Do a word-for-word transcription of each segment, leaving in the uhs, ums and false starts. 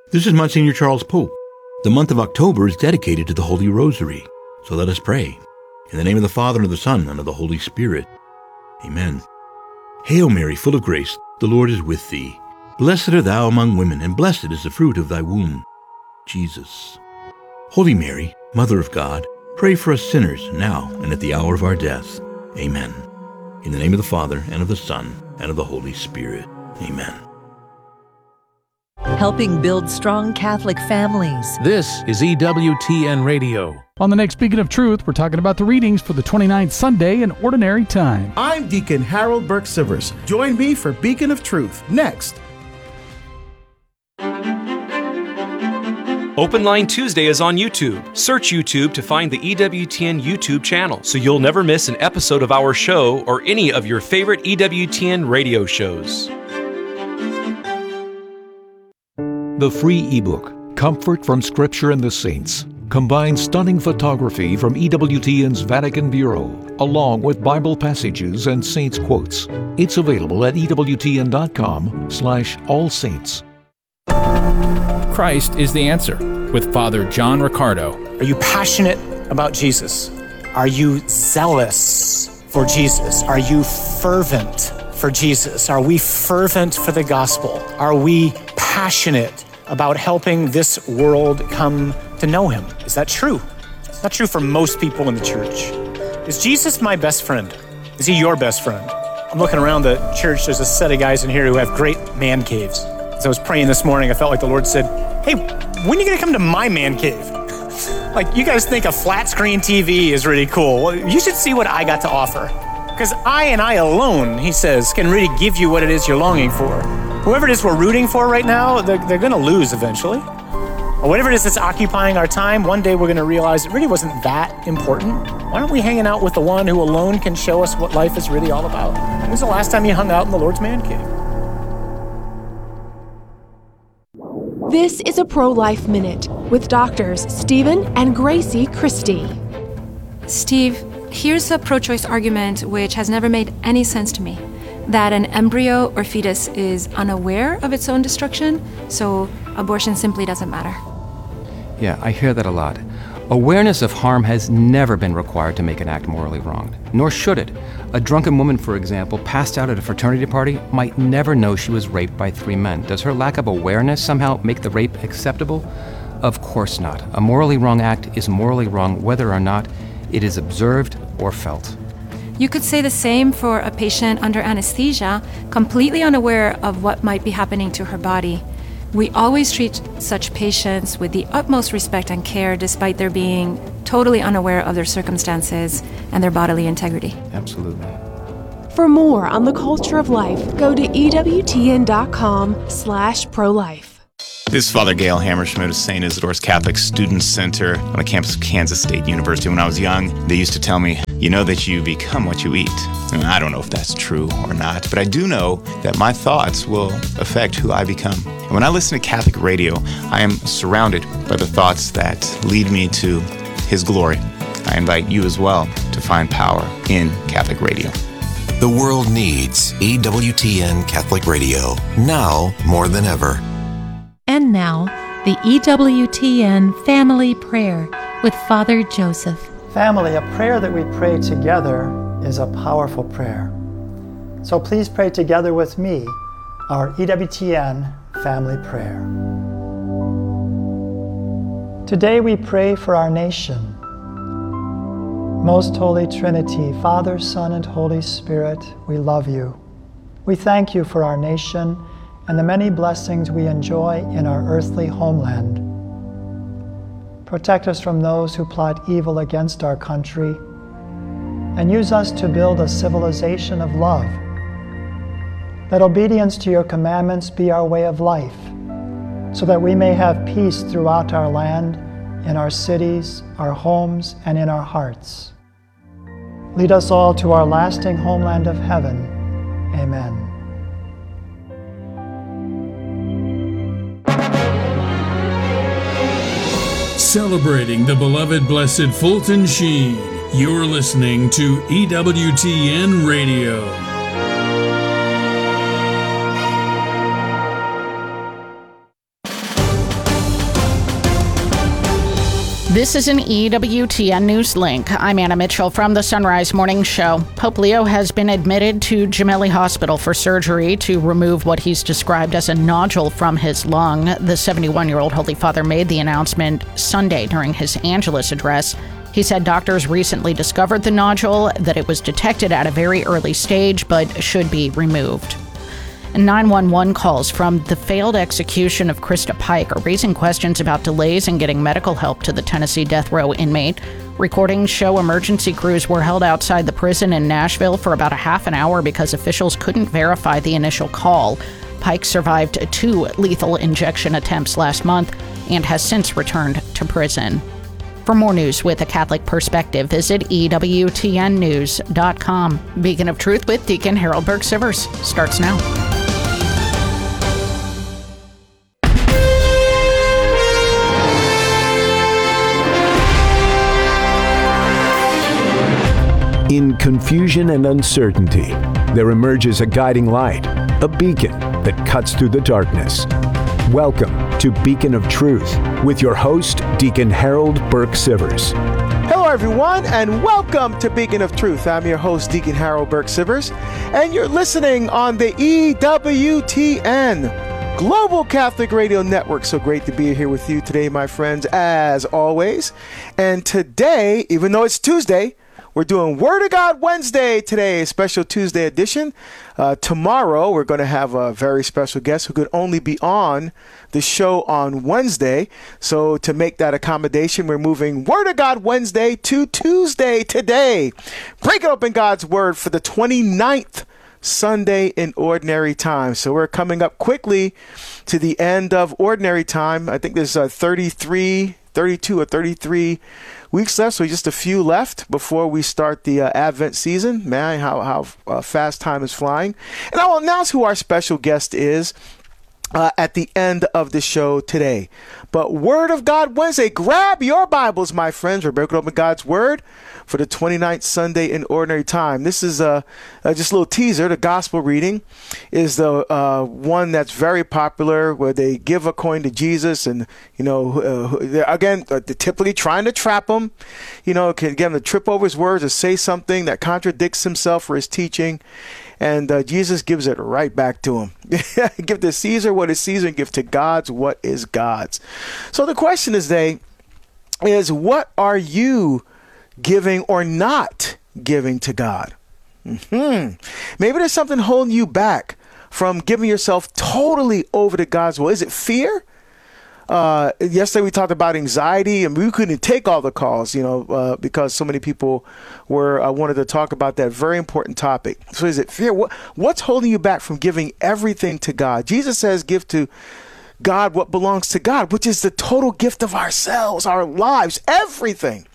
This is Monsignor Charles Pope. The month of October is dedicated to the Holy Rosary, so let us pray. In the name of the Father, and of the Son, and of the Holy Spirit. Amen. Hail Mary, full of grace, the Lord is with thee. Blessed art thou among women, and blessed is the fruit of thy womb, Jesus. Holy Mary, Mother of God, pray for us sinners, now and at the hour of our death. Amen. In the name of the Father, and of the Son, and of the Holy Spirit. Amen. Helping build strong Catholic families. This is E W T N Radio. On the next Beacon of Truth, we're talking about the readings for the twenty-ninth Sunday in Ordinary Time. I'm Deacon Harold Burke-Sivers. Join me for Beacon of Truth next. Open Line Tuesday is on YouTube. Search YouTube to find the E W T N YouTube channel so you'll never miss an episode of our show or any of your favorite E W T N radio shows. The free ebook, Comfort from Scripture and the Saints, combines stunning photography from E W T N's Vatican Bureau, along with Bible passages and saints' quotes. It's available at ewtn.com slash all saints. Christ is the answer with Father John Riccardo. Are you passionate about Jesus? Are you zealous for Jesus? Are you fervent for Jesus? Are we fervent for the gospel? Are we passionate about helping this world come to know him? Is that true? It's not true for most people in the church. Is Jesus my best friend? Is he your best friend? I'm looking around the church. There's a set of guys in here who have great man caves. As I was praying this morning, I felt like the Lord said, hey, when are you going to come to my man cave? Like, you guys think a flat screen T V is really cool. Well, you should see what I got to offer. Because I and I alone, he says, can really give you what it is you're longing for. Whoever it is we're rooting for right now, they're, they're going to lose eventually. Or whatever it is that's occupying our time, one day we're going to realize it really wasn't that important. Why aren't we hanging out with the one who alone can show us what life is really all about? When was the last time you hung out in the Lord's man cave? This is a Pro-Life Minute with doctors Stephen and Gracie Christie. Steve, here's a pro-choice argument which has never made any sense to me. That an embryo or fetus is unaware of its own destruction, so abortion simply doesn't matter. Yeah, I hear that a lot. Awareness of harm has never been required to make an act morally wrong, nor should it. A drunken woman, for example, passed out at a fraternity party, might never know she was raped by three men. Does her lack of awareness somehow make the rape acceptable? Of course not. A morally wrong act is morally wrong whether or not it is observed or felt. You could say the same for a patient under anesthesia, completely unaware of what might be happening to her body. We always treat such patients with the utmost respect and care, despite their being totally unaware of their circumstances and their bodily integrity. Absolutely. For more on the culture of life, go to ewtn.com slash pro-life. This is Father Gail Hammerschmidt of Saint Isidore's Catholic Student Center on the campus of Kansas State University. When I was young, they used to tell me, you know that you become what you eat. And I don't know if that's true or not, but I do know that my thoughts will affect who I become. And when I listen to Catholic radio, I am surrounded by the thoughts that lead me to His glory. I invite you as well to find power in Catholic radio. The world needs E W T N Catholic Radio, now more than ever. And now, the E W T N Family Prayer with Father Joseph. Family, a prayer that we pray together is a powerful prayer. So please pray together with me our E W T N Family Prayer. Today we pray for our nation. Most Holy Trinity, Father, Son, and Holy Spirit, we love you. We thank you for our nation and the many blessings we enjoy in our earthly homeland. Protect us from those who plot evil against our country, and use us to build a civilization of love. Let obedience to your commandments be our way of life, so that we may have peace throughout our land, in our cities, our homes, and in our hearts. Lead us all to our lasting homeland of heaven. Amen. Celebrating the beloved Blessed Fulton Sheen, you're listening to E W T N Radio. This is an E W T N News Link. I'm Anna Mitchell from the Sunrise Morning Show. Pope Leo has been admitted to Gemelli Hospital for surgery to remove what he's described as a nodule from his lung. The seventy-one-year-old Holy Father made the announcement Sunday during his Angelus address. He said doctors recently discovered the nodule, that it was detected at a very early stage, but should be removed. nine one one calls from the failed execution of Krista Pike are raising questions about delays in getting medical help to the Tennessee death row inmate. Recordings show emergency crews were held outside the prison in Nashville for about a half an hour because officials couldn't verify the initial call. Pike survived two lethal injection attempts last month and has since returned to prison. For more news with a Catholic perspective, visit E W T N news dot com. Beacon of Truth with Deacon Harold Burke-Sivers starts now. In confusion and uncertainty, there emerges a guiding light, a beacon that cuts through the darkness. Welcome to Beacon of Truth with your host, Deacon Harold Burke-Sivers. Hello, everyone, and welcome to Beacon of Truth. I'm your host, Deacon Harold Burke-Sivers, and you're listening on the E W T N Global Catholic Radio Network. So great to be here with you today, my friends, as always. And today, even though it's Tuesday, we're doing Word of God Wednesday today, a special Tuesday edition. Uh, tomorrow, we're going to have a very special guest who could only be on the show on Wednesday. So to make that accommodation, we're moving Word of God Wednesday to Tuesday today. Breaking open God's Word for the twenty-ninth Sunday in Ordinary Time. So we're coming up quickly to the end of Ordinary Time. I think there's uh, thirty-three, thirty-two or thirty-three weeks left, so just a few left before we start the uh, Advent season. Man, how, how uh, fast time is flying. And I will announce who our special guest is uh, at the end of the show today. But Word of God Wednesday, grab your Bibles, my friends. We're breaking open God's Word for the twenty-ninth Sunday in Ordinary Time. This is uh, uh, just a little teaser. The gospel reading is the uh, one that's very popular, where they give a coin to Jesus, and you know, uh, again, uh, they're typically trying to trap him. You know, can get him to trip over his words or say something that contradicts himself or his teaching, and uh, Jesus gives it right back to him. Give to Caesar what is Caesar, and give to God's what is God's. So the question is, they is what are you giving or not giving to God? Mm-hmm. Maybe there's something holding you back from giving yourself totally over to God's will. Is it fear? Uh, yesterday we talked about anxiety, and we couldn't take all the calls, you know, uh, because so many people were uh, wanted to talk about that very important topic. So is it fear? What, what's holding you back from giving everything to God? Jesus says, give to God what belongs to God, which is the total gift of ourselves, our lives, everything.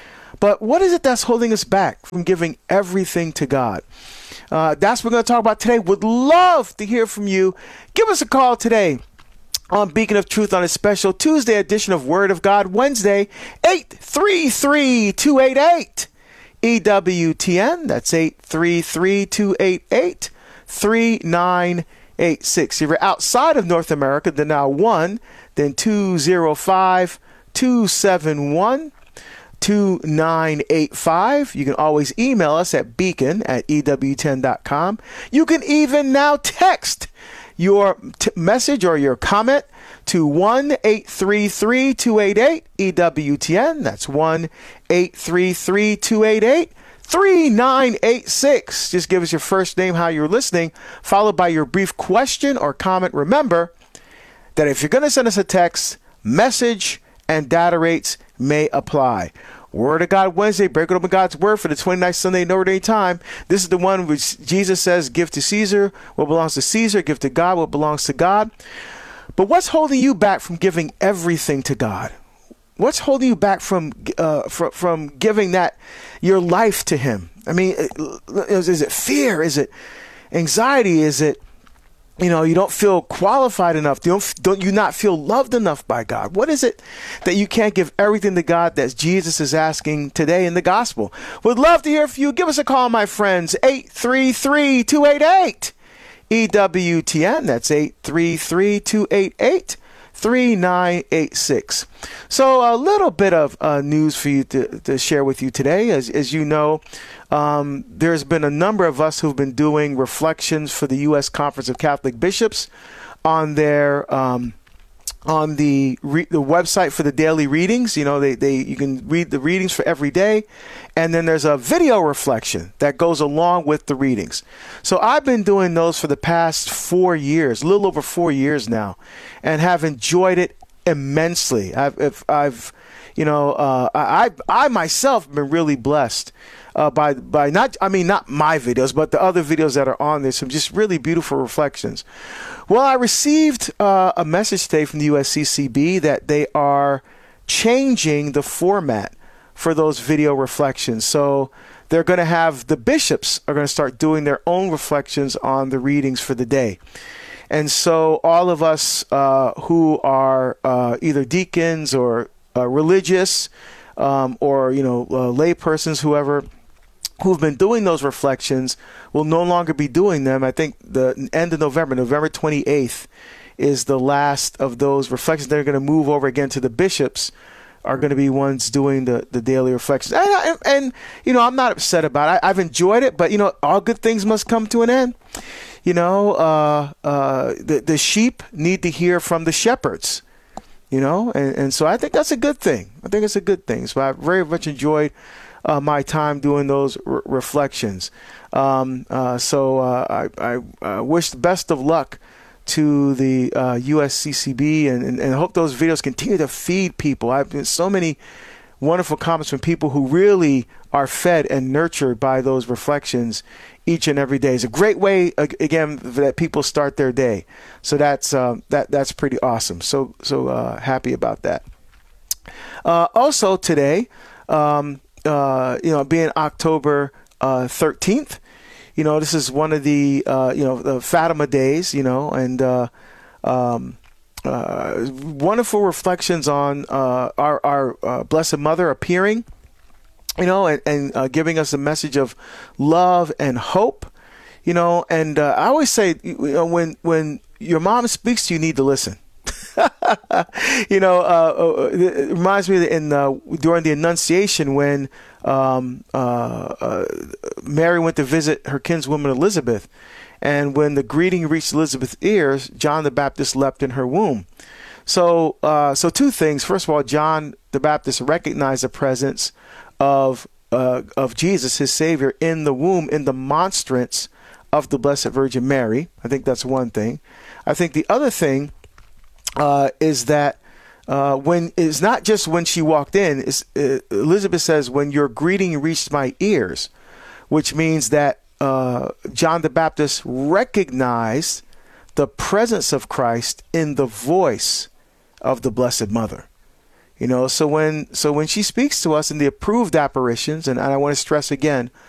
But what is it that's holding us back from giving everything to God? Uh, that's what we're going to talk about today. Would love to hear from you. Give us a call today on Beacon of Truth on a special Tuesday edition of Word of God Wednesday, eight three three, two eight eight, E W T N. That's eight three three, two eight eight, three nine eight six. If you're outside of North America, then now one, then two zero five, two seven one, two nine eight five. You can always email us at beacon at E W T N dot com. You can even now text your t- message or your comment to one eight three three, two eight eight, E W T N. That's one eight three three, two eight eight, three nine eight six. Just give us your first name, how you're listening, followed by your brief question or comment. Remember that if you're going to send us a text, message and data rates may apply. Word of God Wednesday, breaking open God's Word for the twenty-ninth Sunday in Ordinary Time. This is the one which Jesus says, give to Caesar what belongs to Caesar, give to God what belongs to God. But what's holding you back from giving everything to God? What's holding you back from uh, from, from giving that your life to Him? I mean, is, is it fear? Is it anxiety? Is it, you know, you don't feel qualified enough? You don't, don't you not feel loved enough by God? What is it that you can't give everything to God that Jesus is asking today in the gospel? Would love to hear from you. Give us a call, my friends. eight three three, two eight eight, E W T N. That's eight three three, two eight eight, three nine eight six. So a little bit of uh, news for you to, to share with you today. As, as you know, um, there's been a number of us who've been doing reflections for the U S Conference of Catholic Bishops on their um, on the re- the website for the daily readings. You know, they, they you can read the readings for every day, and then there's a video reflection that goes along with the readings. So I've been doing those for the past four years, a little over four years now, and have enjoyed it immensely. I've if I've you know uh, I I myself have been really blessed uh, by by not I mean not my videos, but the other videos that are on there. Some just really beautiful reflections. Well, I received uh, a message today from the U S C C B that they are changing the format for those video reflections. So they're going to have the bishops are going to start doing their own reflections on the readings for the day. And so all of us uh, who are uh, either deacons or uh, religious um, or, you know, uh, lay persons, whoever, who've been doing those reflections will no longer be doing them. I think the end of November, November twenty-eighth, is the last of those reflections. They're going to move over again to the bishops are going to be ones doing the, the daily reflections. And, and, and, you know, I'm not upset about it. I, I've enjoyed it, but, you know, all good things must come to an end. You know, uh, uh, the, the sheep need to hear from the shepherds, you know, and, and so I think that's a good thing. I think it's a good thing. So I very much enjoyed Uh, my time doing those re- reflections. Um, uh, so uh, I, I uh, wish the best of luck to the uh, U S C C B and, and, and hope those videos continue to feed people. I've been so many wonderful comments from people who really are fed and nurtured by those reflections each and every day. It's a great way, again, that people start their day. So that's uh, that that's pretty awesome. So so uh, happy about that. Uh, also today, um, Uh, you know, being October uh, thirteenth, you know, this is one of the, uh, you know, the Fatima days, you know, and uh, um, uh, wonderful reflections on uh, our, our uh, Blessed Mother appearing, you know, and, and uh, giving us a message of love and hope, you know, and uh, I always say, you know, when, when your mom speaks to you, you need to listen. you know, uh, it reminds me in uh, during the Annunciation when um, uh, uh, Mary went to visit her kinswoman Elizabeth, and when the greeting reached Elizabeth's ears, John the Baptist leapt in her womb. So, uh, so two things. First of all, John the Baptist recognized the presence of uh, of Jesus, his Savior, in the womb, in the monstrance of the Blessed Virgin Mary. I think that's one thing. I think the other thing. Uh, is that uh, when it's not just when she walked in, it's, uh, Elizabeth says, when your greeting reached my ears, which means that uh, John the Baptist recognized the presence of Christ in the voice of the Blessed Mother. You know, so when so when she speaks to us in the approved apparitions, and I want to stress again,